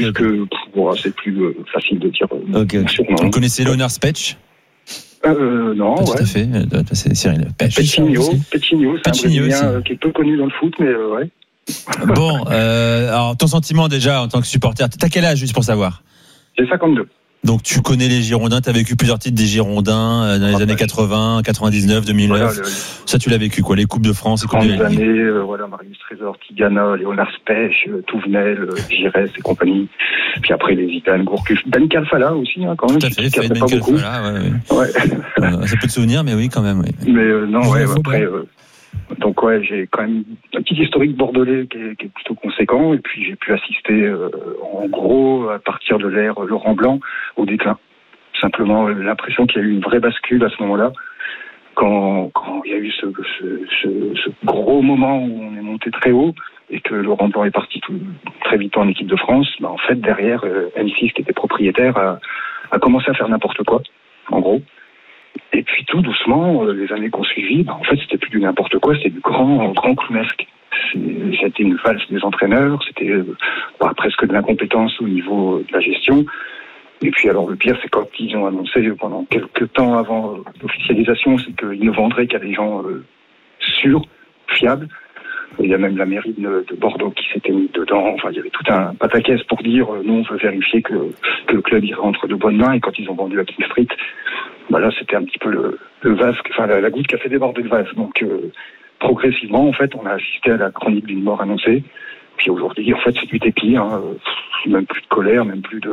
juste que c'est plus facile de dire. Vous connaissez Leonard Spetch? Non, tout à fait. C'est Cyril. Petinho, c'est un Brésilien qui est peu connu dans le foot, mais ouais. Bon, alors ton sentiment déjà en tant que supporter, t'as quel âge juste pour savoir? J'ai 52. Donc tu connais les Girondins, t'as vécu plusieurs titres des Girondins dans les années 80, 99, 2009. Voilà, ça tu l'as vécu quoi, les coupes de France, les coupes de années, Marius Trésor, Tigana, Léonard Spech, Touvenel, Giresse et compagnie. Puis après les Zidane, Gourcuff, Ben Kalfala aussi quand même. Tout à fait, Ben Kalfala, ouais. Ça peut te souvenir, mais oui quand même. Oui. Mais après. Donc j'ai quand même un petit historique bordelais qui est plutôt conséquent, et puis j'ai pu assister en gros à partir de l'ère Laurent Blanc au déclin. Simplement l'impression qu'il y a eu une vraie bascule à ce moment-là, quand il y a eu ce gros moment où on est monté très haut et que Laurent Blanc est parti très vite en équipe de France. En fait derrière M6 qui était propriétaire a commencé à faire n'importe quoi, en gros. Et puis tout doucement, les années qu'on suivit, en fait, c'était plus du n'importe quoi, c'était du grand clownesque. C'était une valse des entraîneurs, c'était presque de l'incompétence au niveau de la gestion. Et puis alors le pire, c'est quand ils ont annoncé pendant quelques temps avant l'officialisation, c'est qu'ils ne vendraient qu'à des gens sûrs, fiables. Il y a même la mairie de Bordeaux qui s'était mise dedans. Enfin, il y avait tout un pataquès pour dire nous, on veut vérifier que le club y rentre de bonnes mains. Et quand ils ont vendu à King Street, là, c'était un petit peu le vase, la goutte qui a fait déborder le vase. Donc, progressivement, en fait, on a assisté à la chronique d'une mort annoncée. Puis aujourd'hui, en fait, c'est du dépit. Même plus de colère, même plus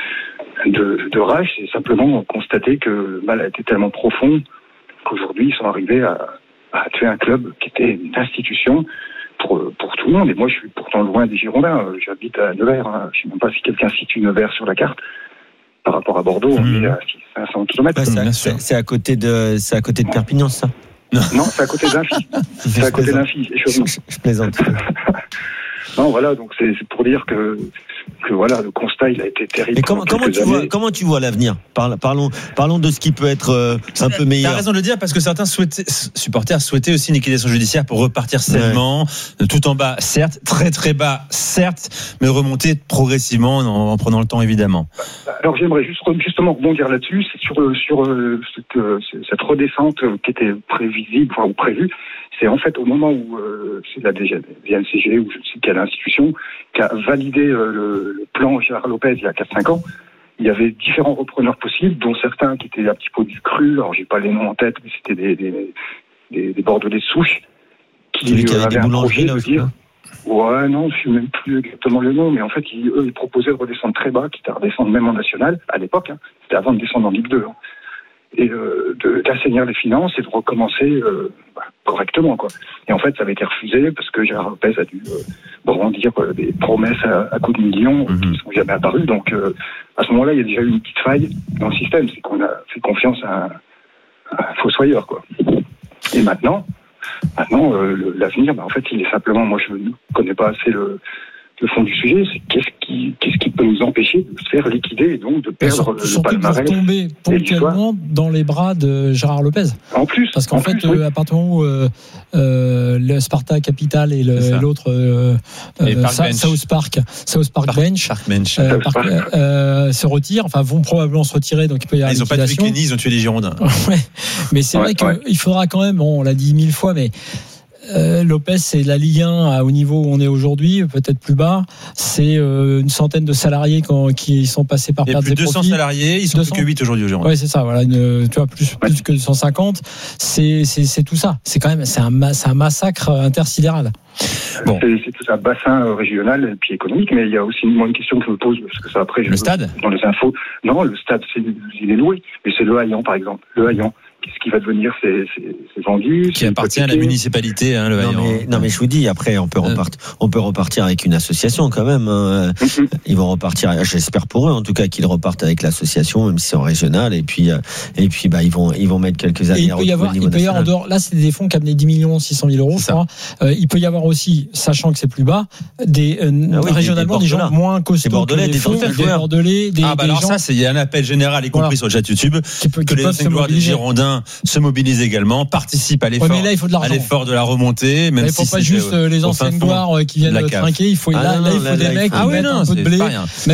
de rage. C'est simplement constater que le mal a été tellement profond qu'aujourd'hui, ils sont arrivés à tuer un club qui était une institution pour tout le monde. Et moi, je suis pourtant loin des Girondins. J'habite à Nevers. Je ne sais même pas si quelqu'un situe Nevers sur la carte. Par rapport à Bordeaux, on est à 500 km. C'est à côté de Perpignan, ça? Non, c'est à côté d'Imphy. C'est à côté d'Imphy. Je plaisante. Non, voilà, donc c'est pour dire que voilà, le constat il a été terrible. Et comment tu vois l'avenir? Parlons de ce qui peut être un peu meilleur. T'as raison de le dire parce que certains supporters souhaitaient aussi une liquidation judiciaire pour repartir sainement, tout en bas, certes, très très bas, certes, mais remonter progressivement en prenant le temps évidemment. Alors j'aimerais justement rebondir là-dessus, c'est sur cette redescente qui était prévisible, ou prévue. C'est en fait au moment où c'est la DNCG ou je ne sais quelle institution qui a validé le plan Gérard Lopez il y a 4-5 ans. Il y avait différents repreneurs possibles, dont certains qui étaient un petit peu du cru. Alors j'ai pas les noms en tête, mais c'était des Bordelais de souche qui avaient un projet de dire. Ouais, non, je sais même plus exactement le nom, mais en fait, ils proposaient de redescendre très bas, quitte à redescendre même en national, à l'époque, c'était avant de descendre en Ligue 2. Et d'assainir les finances et de recommencer correctement, quoi. Et en fait, ça avait été refusé parce que Gérard Lopez a dû brandir des promesses à coups de millions qui ne sont jamais apparues. Donc, à ce moment-là, il y a déjà eu une petite faille dans le système, c'est qu'on a fait confiance à un fossoyeur, quoi. Et maintenant, l'avenir, en fait, il est simplement, moi, je ne connais pas assez le fond du sujet, c'est qu'est-ce qui peut nous empêcher de se faire liquider et donc de perdre le palmarès. Surtout pour tomber ponctuellement dans les bras de Gérard Lopez. En plus. Parce qu'en fait, à partir du moment où le Sparta Capital et l'autre South Park Bench se retirent, enfin vont probablement se retirer, donc il peut y avoir ils n'ont pas tué Kenny, ils ont tué les Girondins. Ouais. Mais c'est vrai qu'il faudra quand même, on l'a dit 1000 fois, mais Lopez, c'est la Ligue 1 au niveau où on est aujourd'hui, peut-être plus bas. C'est une centaine de salariés qui sont passés par perte des profits. Il y a plus de 200 salariés, ils sont plus que 8 aujourd'hui au Girondins. Oui, c'est ça. Voilà, tu vois, plus que 150. C'est tout ça. C'est quand même, c'est un massacre intersidéral. Bon. C'est tout un bassin régional et puis économique, mais il y a aussi une question que je me pose, parce que ça après, le stade dans les infos. Non, le stade, il est loué, mais c'est le Haillan, par exemple. Le Haillan. Qu'est-ce qui va devenir? C'est vendu. Qui appartient à la municipalité, le Haillan. Non, mais je vous dis, après, on peut repartir avec une association quand même. Ils vont repartir, j'espère pour eux, en tout cas, qu'ils repartent avec l'association, même si c'est en régional, et puis, ils vont mettre quelques années à retrouver le niveau national. En dehors, là, c'est des fonds qui amenaient 10 600 000 euros, je crois. Il peut y avoir aussi, sachant que c'est plus bas, régionalement, des gens moins costauds. Des Bordelais, des Bordelais, alors ça, il y a un appel général, y compris sur le chat YouTube, que les anciens joueurs des Girondins se mobilisent également, participent à l'effort, mais là, il faut de de la remontée. Même il ne faut pas juste les anciennes gloires qui viennent trinquer. Il faut des mecs qui mettent un peu de blé.